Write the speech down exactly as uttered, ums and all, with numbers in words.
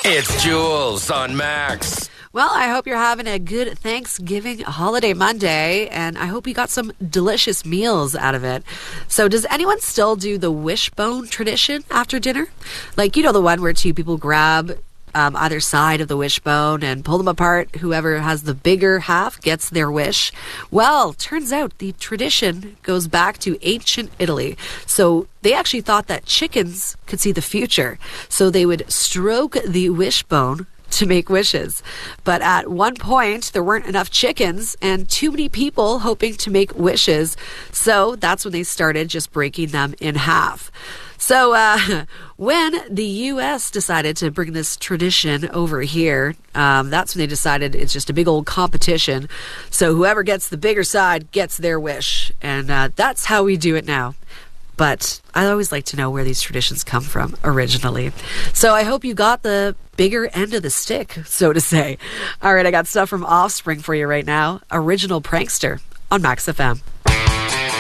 It's Jules on Max. Well, I hope you're having a good Thanksgiving holiday Monday, and I hope you got some delicious meals out of it. So does anyone still do the wishbone tradition after dinner? Like, you know, the one where two people grab um, either side of the wishbone and pull them apart. Whoever has the bigger half gets their wish. Well, turns out the tradition goes back to ancient Italy. So they actually thought that chickens could see the future. So they would stroke the wishbone to make wishes. But at one point, there weren't enough chickens and too many people hoping to make wishes. So that's when they started just breaking them in half. So uh, when the U S decided to bring this tradition over here, um, that's when they decided it's just a big old competition. So whoever gets the bigger side gets their wish. And uh, that's how we do it now. But I always like to know where these traditions come from originally. So I hope you got the bigger end of the stick, so to say. All right, I got stuff from Offspring for you right now. Original Prankster on Max F M.